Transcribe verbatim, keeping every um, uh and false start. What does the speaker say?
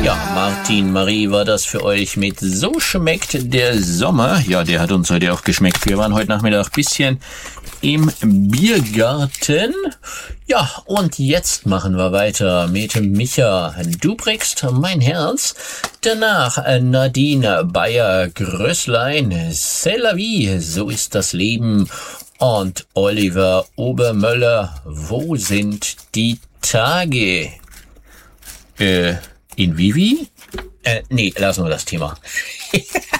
Ja, Martin, Marie, war das für euch mit So schmeckt der Sommer. Ja, der hat uns heute auch geschmeckt. Wir waren heute Nachmittag ein bisschen im Biergarten. Ja, und jetzt machen wir weiter mit Micha. Du brichst mein Herz. Danach Nadine Bayer-Größlein. C'est la vie, so ist das Leben. Und Oliver Obermöller. Wo sind die Tage? Äh, in Vivi? Äh, nee, lassen wir das Thema.